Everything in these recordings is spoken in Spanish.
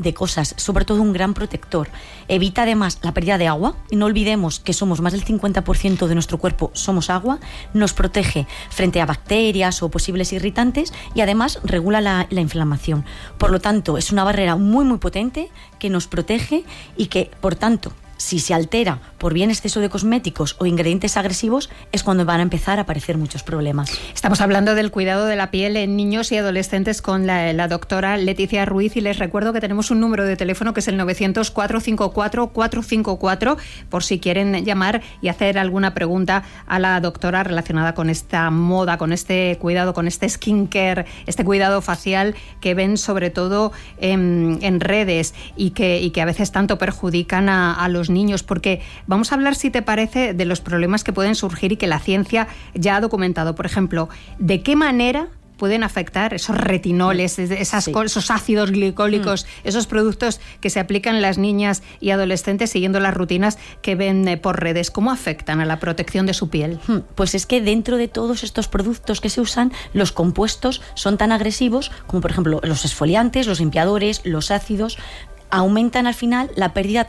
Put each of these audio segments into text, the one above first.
de cosas, sobre todo un gran protector. Evita además la pérdida de agua, y no olvidemos que somos más del 50% de nuestro cuerpo somos agua, nos protege frente a bacterias o posibles irritantes y además regula la inflamación. Por lo tanto, es una barrera muy muy potente que nos protege y que, por tanto, si se altera por bien exceso de cosméticos o ingredientes agresivos, es cuando van a empezar a aparecer muchos problemas. Estamos hablando del cuidado de la piel en niños y adolescentes con la doctora Leticia Ruiz, y les recuerdo que tenemos un número de teléfono que es el 900-454-454 por si quieren llamar y hacer alguna pregunta a la doctora relacionada con esta moda, con este cuidado, con este skincare, este cuidado facial que ven sobre todo en redes y que a veces tanto perjudican a los niños, porque vamos a hablar, si te parece, de los problemas que pueden surgir y que la ciencia ya ha documentado. Por ejemplo, ¿de qué manera pueden afectar esos retinoles, esos ácidos glicólicos, esos productos que se aplican en las niñas y adolescentes siguiendo las rutinas que ven por redes? ¿Cómo afectan a la protección de su piel? Pues es que dentro de todos estos productos que se usan, los compuestos son tan agresivos como, por ejemplo, los exfoliantes, los limpiadores, los ácidos. Aumentan al final la pérdida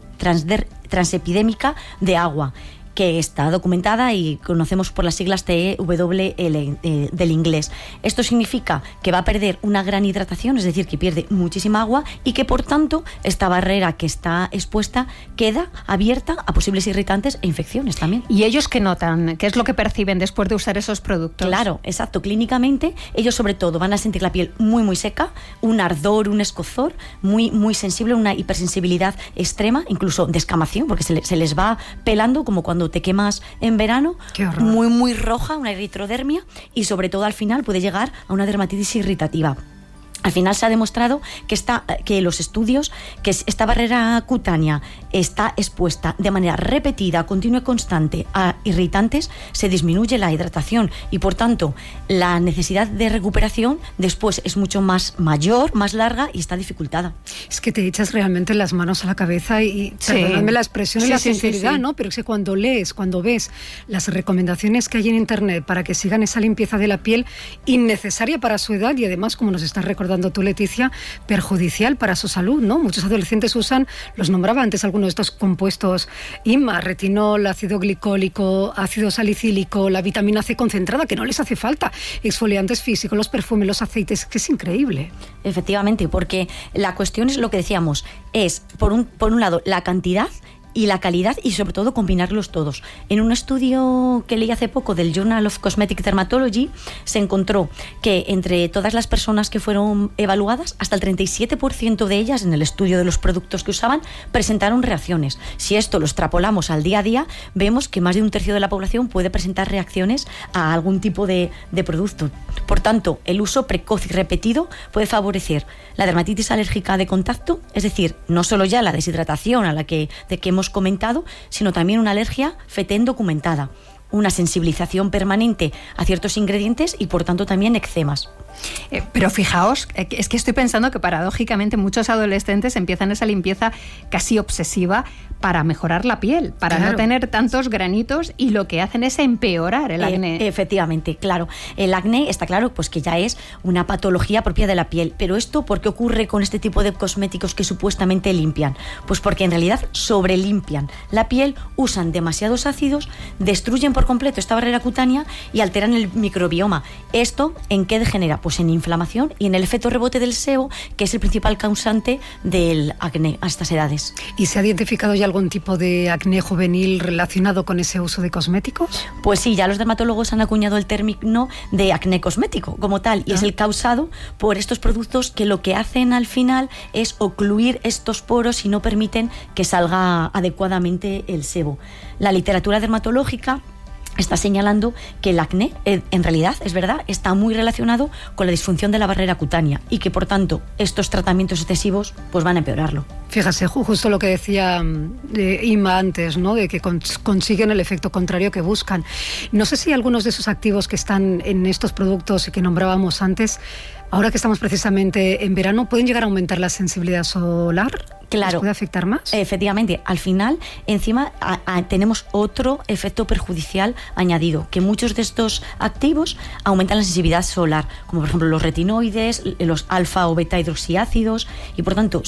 transepidémica de agua, que está documentada y conocemos por las siglas TEWL del inglés. Esto significa que va a perder una gran hidratación, es decir, que pierde muchísima agua y que, por tanto, esta barrera que está expuesta queda abierta a posibles irritantes e infecciones también. ¿Y ellos qué notan? ¿Qué es lo que perciben después de usar esos productos? Claro, exacto. Clínicamente, ellos sobre todo van a sentir la piel muy, muy seca, un ardor, un escozor, muy, muy sensible, una hipersensibilidad extrema, incluso descamación, porque se les va pelando como cuando te quemas en verano, muy muy roja, una eritrodermia, y sobre todo al final puede llegar a una dermatitis irritativa. Al final se ha demostrado que los estudios, que esta barrera cutánea está expuesta de manera repetida, continua y constante a irritantes, se disminuye la hidratación y, por tanto, la necesidad de recuperación después es mucho más mayor, más larga y está dificultada. Es que te echas realmente las manos a la cabeza y perdóname la expresión y la sinceridad, ¿no? Pero es que cuando lees, cuando ves las recomendaciones que hay en Internet para que sigan esa limpieza de la piel innecesaria para su edad y además, como nos estás recordando tú, Leticia, perjudicial para su salud, ¿no? Muchos adolescentes usan, los nombraba antes algunos de estos compuestos IMA, retinol, ácido glicólico, ácido salicílico, la vitamina C concentrada, que no les hace falta, exfoliantes físicos, los perfumes, los aceites, que es increíble. Efectivamente, porque la cuestión es lo que decíamos, es por un lado la cantidad y la calidad, y sobre todo combinarlos todos. En un estudio que leí hace poco del Journal of Cosmetic Dermatology se encontró que entre todas las personas que fueron evaluadas, hasta el 37% de ellas en el estudio de los productos que usaban presentaron reacciones. Si esto lo extrapolamos al día a día, vemos que más de un tercio de la población puede presentar reacciones a algún tipo de producto. Por tanto, el uso precoz y repetido puede favorecer la dermatitis alérgica de contacto, es decir, no solo ya la deshidratación de que hemos comentado, sino también una alergia fetén documentada, una sensibilización permanente a ciertos ingredientes y, por tanto, también eczemas. Pero fijaos, es que estoy pensando que paradójicamente muchos adolescentes empiezan esa limpieza casi obsesiva para mejorar la piel, para no tener tantos granitos, y lo que hacen es empeorar el acné. Efectivamente, claro. El acné está claro pues que ya es una patología propia de la piel. Pero esto, ¿por qué ocurre con este tipo de cosméticos que supuestamente limpian? Pues porque en realidad sobrelimpian la piel, usan demasiados ácidos, destruyen por completo esta barrera cutánea y alteran el microbioma. ¿Esto en qué degenera? Pues en inflamación y en el efecto rebote del sebo, que es el principal causante del acné a estas edades. ¿Y se ha identificado ya algún tipo de acné juvenil relacionado con ese uso de cosméticos? Pues sí, ya los dermatólogos han acuñado el término de acné cosmético como tal, y es el causado por estos productos que lo que hacen al final es ocluir estos poros y no permiten que salga adecuadamente el sebo. La literatura dermatológica está señalando que el acné, en realidad, es verdad, está muy relacionado con la disfunción de la barrera cutánea y que, por tanto, estos tratamientos excesivos pues van a empeorarlo. Fíjase, justo lo que decía Inma antes, ¿no? De que consiguen el efecto contrario que buscan. No sé si algunos de esos activos que están en estos productos que nombrábamos antes, ahora que estamos precisamente en verano, ¿pueden llegar a aumentar la sensibilidad solar? Claro. ¿Les puede afectar más? Efectivamente. Al final, encima, tenemos otro efecto perjudicial añadido, que muchos de estos activos aumentan la sensibilidad solar, como por ejemplo los retinoides, los alfa o beta hidroxiácidos, y por tanto,